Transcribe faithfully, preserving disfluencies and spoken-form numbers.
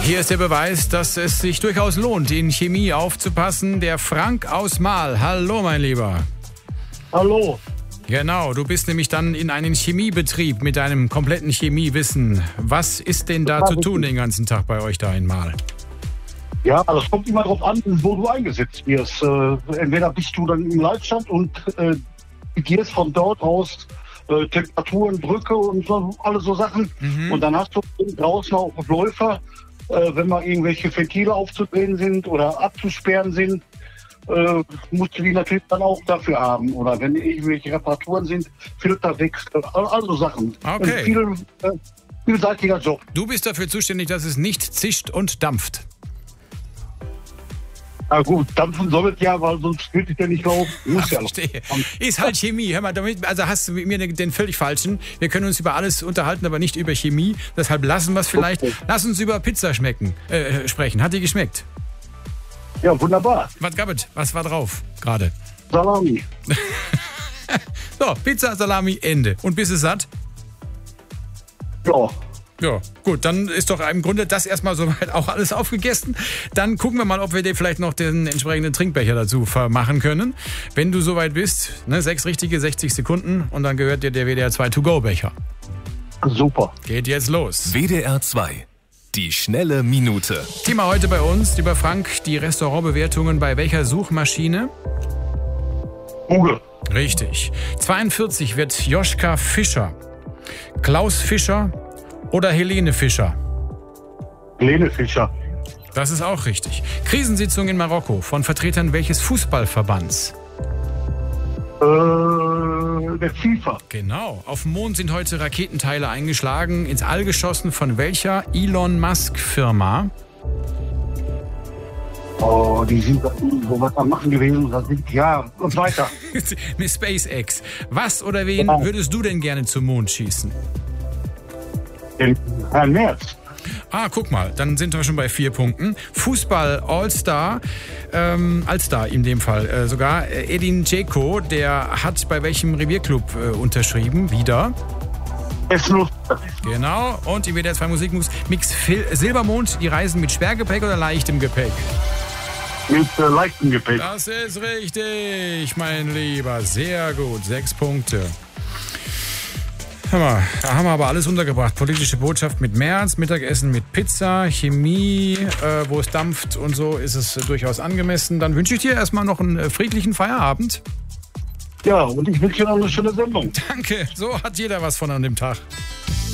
hier ist der Beweis, dass es sich durchaus lohnt, in Chemie aufzupassen. Der Frank aus Mahl. Hallo, mein Lieber. Hallo. Genau, du bist nämlich dann in einem Chemiebetrieb mit deinem kompletten Chemiewissen. Was ist denn da zu tun den ganzen Tag bei euch da in Mahl? Ja, das kommt immer darauf an, wo du eingesetzt wirst. Äh, entweder bist du dann im Leitstand und äh, gehst von dort aus äh, Temperaturen, Drücke und so, alle so Sachen. Mhm. Und dann hast du draußen auch Läufer, äh, wenn mal irgendwelche Ventile aufzudrehen sind oder abzusperren sind, äh, musst du die natürlich dann auch dafür haben. Oder wenn irgendwelche Reparaturen sind, Filterwechsel, also Sachen. Okay. Ein viel, äh, vielseitiger Job. Du bist dafür zuständig, dass es nicht zischt und dampft. Na gut, dampfen soll es ja, weil sonst würde ich ja nicht laufen. Muss ja Verstehe. Ist halt Chemie. Hör mal, damit, also hast du mit mir den, den völlig falschen. Wir können uns über alles unterhalten, aber nicht über Chemie. Deshalb lassen wir es vielleicht. Okay. Lass uns über Pizza schmecken, äh, sprechen. Hat die geschmeckt? Ja, wunderbar. Was gab es? Was war drauf gerade? Salami. So, Pizza, Salami, Ende. Und bist du satt? Ja. Ja, gut, dann ist doch im Grunde das erstmal soweit auch alles aufgegessen. Dann gucken wir mal, ob wir dir vielleicht noch den entsprechenden Trinkbecher dazu machen können. Wenn du soweit bist, ne, sechs richtige, sechzig Sekunden und dann gehört dir der W D R zwei To-Go-Becher. Super. Geht jetzt los. W D R zwei, die schnelle Minute. Thema heute bei uns, lieber Frank, die Restaurantbewertungen bei welcher Suchmaschine? Google. Richtig. zweiundvierzig wird Joschka Fischer, Klaus Fischer oder Helene Fischer? Helene Fischer. Das ist auch richtig. Krisensitzung in Marokko von Vertretern welches Fußballverbands? Äh, der FIFA. Genau. Auf dem Mond sind heute Raketenteile eingeschlagen. Ins All geschossen von welcher Elon Musk-Firma? Oh, die sind wo was am machen gewesen. Das sind, ja, und weiter. Mit SpaceX. Was oder wen ja. würdest du denn gerne zum Mond schießen? Herrn Merz. Ah, guck mal, dann sind wir schon bei vier Punkten. Fußball All-Star, ähm, All-Star in dem Fall äh, sogar. Äh, Edin Dzeko, der hat bei welchem Revierclub äh, unterschrieben? Wieder. Essen. Genau, und die W D R zwei Musikmix Mix Phil Silbermond, die reisen mit Schwergepäck oder leichtem Gepäck? Mit äh, leichtem Gepäck. Das ist richtig, mein Lieber. Sehr gut, sechs Punkte. Hör mal, da haben wir aber alles untergebracht. Politische Botschaft mit Merz, Mittagessen mit Pizza, Chemie, äh, wo es dampft und so, ist es äh, durchaus angemessen. Dann wünsche ich dir erstmal noch einen äh, friedlichen Feierabend. Ja, und ich wünsche dir noch eine schöne Sendung. Danke, so hat jeder was von an dem Tag.